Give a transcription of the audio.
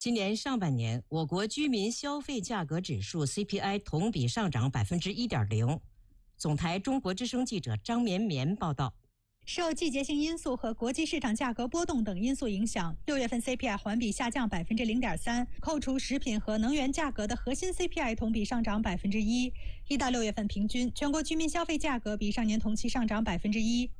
今年上半年，我国居民消费价格指数 CPI 同比上涨1.0%。总台中国之声记者张绵绵报道。 受季节性因素和国际市场价格波动等因素影响，6月份 CPI 环比下降0.3%，扣除食品和能源价格的核心 CPI 同比上涨1%。1到6月份平均，全国居民消费价格比上年同期上涨1%。